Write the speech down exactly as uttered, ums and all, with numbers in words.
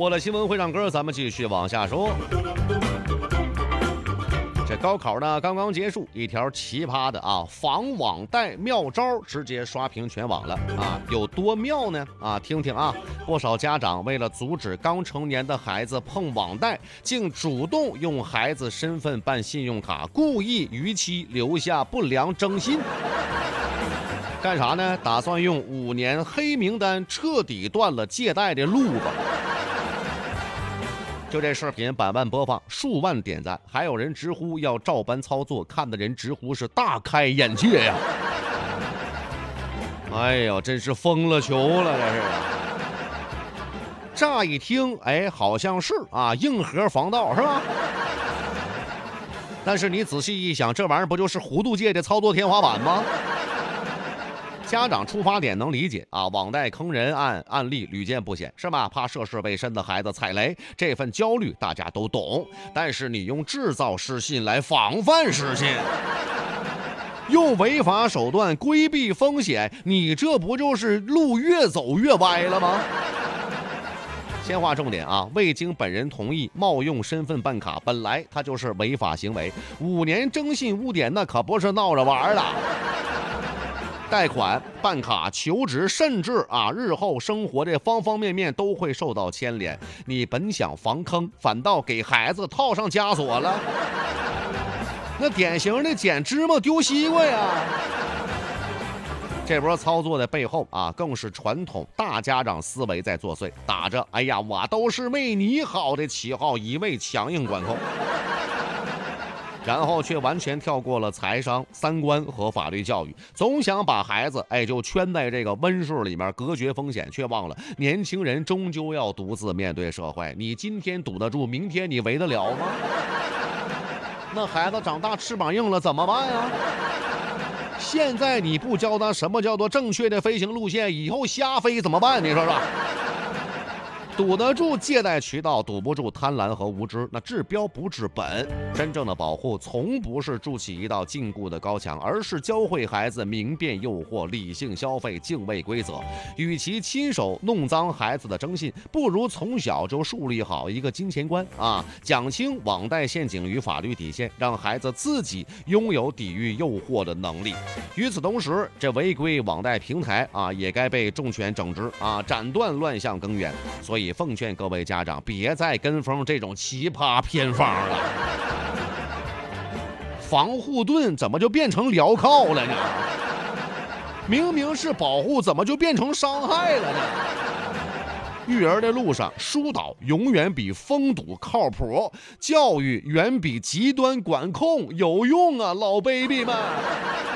播了新闻会唱歌，咱们继续往下说。这高考呢刚刚结束，一条奇葩的啊防网贷妙招直接刷屏全网了啊！有多妙呢？啊，听听啊，不少家长为了阻止刚成年的孩子碰网贷，竟主动用孩子身份办信用卡，故意逾期留下不良征信。干啥呢？打算用五年黑名单彻底断了借贷的路子。就这视频百万播放，数万点赞，还有人直呼要照搬操作，看的人直呼是大开眼界呀！哎呦，真是疯了球了，这是。乍一听，哎，好像是啊，硬核防盗是吧？但是你仔细一想，这玩意儿不就是糊涂界的操作天花板吗？家长出发点能理解啊，网贷坑人案案例屡见不鲜，是吧？怕涉世未深的孩子踩雷，这份焦虑大家都懂。但是你用制造失信来防范失信，用违法手段规避风险，你这不就是路越走越歪了吗？先划重点啊，未经本人同意冒用身份办卡，本来它就是违法行为。五年征信污点那可不是闹着玩的。贷款、办卡、求职，甚至啊，日后生活的方方面面都会受到牵连。你本想防坑，反倒给孩子套上枷锁了。那典型的捡芝麻丢西瓜呀！这波操作的背后啊，更是传统大家长思维在作祟，打着“哎呀，我都是为你好”的旗号，一味强硬管控。然后却完全跳过了财商、三观和法律教育，总想把孩子哎就圈在这个温室里面隔绝风险，却忘了年轻人终究要独自面对社会。你今天堵得住，明天你围得了吗？那孩子长大翅膀硬了怎么办呀？现在你不教他什么叫做正确的飞行路线，以后瞎飞怎么办？你说说。堵得住借贷渠道，堵不住贪婪和无知，那治标不治本。真正的保护从不是筑起一道禁锢的高墙，而是教会孩子明辨诱惑、理性消费、敬畏规则。与其亲手弄脏孩子的征信，不如从小就树立好一个金钱观啊，讲清网贷陷阱与法律底线，让孩子自己拥有抵御诱惑的能力。与此同时，这违规网贷平台啊，也该被重拳整治啊，斩断乱象根源。所以奉劝各位家长，别再跟风这种奇葩偏方了。防护盾怎么就变成镣铐了呢？明明是保护，怎么就变成伤害了呢？育儿的路上，疏导永远比封堵靠谱，教育远比极端管控有用啊，老 baby 们。